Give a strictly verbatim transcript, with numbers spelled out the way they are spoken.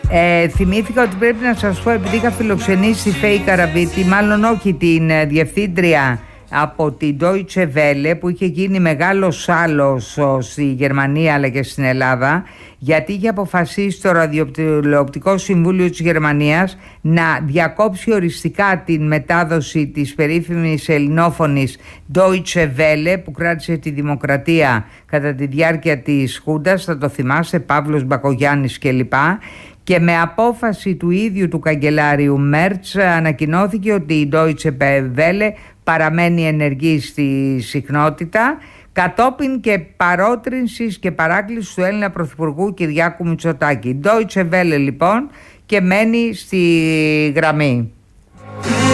Ε, θυμήθηκα ότι πρέπει να σας πω, επειδή είχα φιλοξενήσει τη Φέη Καραβίτη, μάλλον όχι την ε, διευθύντρια από την Deutsche Welle, που είχε γίνει μεγάλος άλλος στη Γερμανία αλλά και στην Ελλάδα, γιατί είχε αποφασίσει το Ραδιοτηλεοπτικό Συμβούλιο της Γερμανίας να διακόψει οριστικά την μετάδοση της περίφημης ελληνόφωνης Deutsche Welle, που κράτησε τη δημοκρατία κατά τη διάρκεια της Χούντας, θα το θυμάστε, Παύλος Μπακογιάννης κλπ. Και με απόφαση του ίδιου του καγκελάριου Μέρτς ανακοινώθηκε ότι η Deutsche Welle παραμένει ενεργή στη συχνότητα, κατόπιν και παρότρινσης και παράκλησης του Έλληνα Πρωθυπουργού Κυριάκου Μητσοτάκη. Deutsche Welle λοιπόν, και μένει στη γραμμή.